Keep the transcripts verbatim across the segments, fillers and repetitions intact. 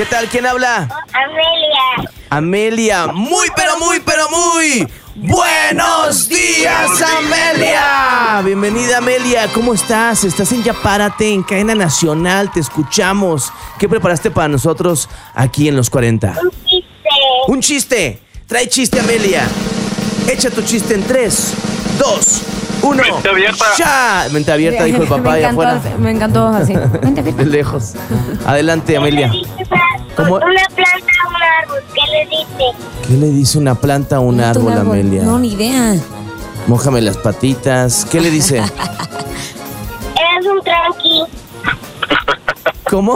¿Qué tal? ¿Quién habla? Amelia. Amelia. Muy, pero muy, pero muy. ¡Buenos días, Amelia! Bienvenida, Amelia. ¿Cómo estás? Estás en Ya Párate, en Cadena Nacional. Te escuchamos. ¿Qué preparaste para nosotros aquí en Los cuarenta? Un chiste. ¡Un chiste! Trae chiste, Amelia. Echa tu chiste en tres, dos, uno. Mente abierta. ¡Ya! Mente abierta, dijo el papá me allá encantó, afuera. me encantó así. Mente abierta. De lejos. Adelante, Amelia. ¿Qué le dice una, ¿Cómo? una planta a un árbol? ¿Qué le dice? ¿Qué le dice una planta a un Un árbol, árbol. Amelia? No, ni idea. Mójame las patitas. ¿Qué le dice? Eres un tranqui. ¿Cómo?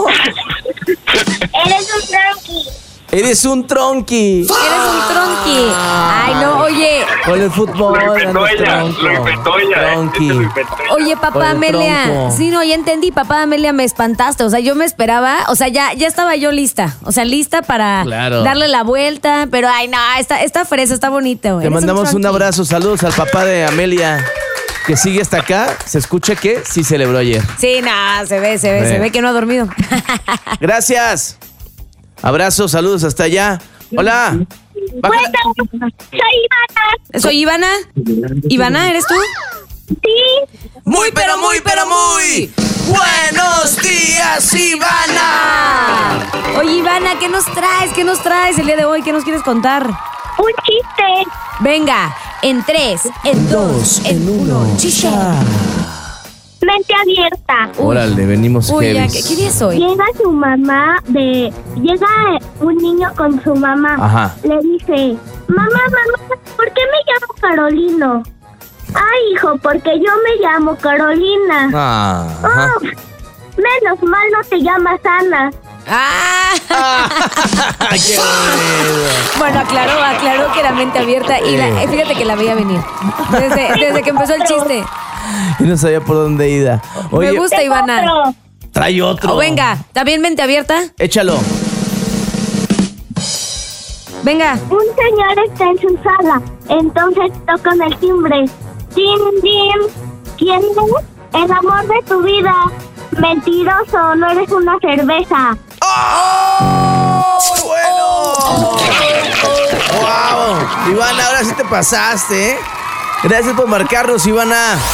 Eres un tranqui. Eres un tronqui. Eres un tronqui. Ay, no, oye. Con el fútbol. Lo inventó ando ella, tronco. lo inventó ella. eh. Tronqui. Este lo inventó ella. Oye, Con papá el Amelia. tronco. Sí, no, ya entendí. Papá Amelia, me espantaste. O sea, yo me esperaba. O sea, ya, ya estaba yo lista. O sea, lista para Claro. darle la vuelta. Pero, ay, no, esta, esta fresa está bonita, güey. Te Eres mandamos un tronqui. abrazo. Saludos al papá de Amelia, que sigue hasta acá. Se escucha que sí celebró ayer. Sí, no, se ve, se ve, Ve. se ve que no ha dormido. Gracias. Abrazos, saludos hasta allá. Hola. Baja- Cuéntame. Soy Ivana. ¿Soy Ivana? ¿Ivana, eres tú? Sí. Muy, pero muy, pero muy. Buenos días, Ivana. Ah. Oye, Ivana, ¿qué nos traes? ¿Qué nos traes el día de hoy? ¿Qué nos quieres contar? Un chiste. Venga, en tres, en dos, en uno. Chiste. Mente abierta. Órale, venimos Uy, ya, heavies. ¿qué, ¿qué día es hoy? Llega su mamá de... Llega un niño con su mamá. Ajá. Le dice, mamá, mamá, ¿por qué me llamo Carolino? Ay, hijo, porque yo me llamo Carolina. Ah, ajá. Oh, menos mal no te llamas Ana. ¡Ah! ¡Qué bonito! Bueno, aclaró, aclaró que era mente abierta y la- eh, fíjate que la veía venir. Desde, desde que empezó el chiste. Y no sabía por dónde ida. Oye, Me gusta, Ivana. Otro. trae otro. O venga, ¿también mente abierta? Échalo. Venga. Un señor está en su sala, entonces tocan el timbre. Jim, Jim, ¿quién es? El amor de tu vida. Mentiroso, no eres una cerveza. ¡Oh! ¡Muy bueno! ¡Wow! Ivana, ahora sí te pasaste, ¿eh? Gracias por marcarnos, Ivana.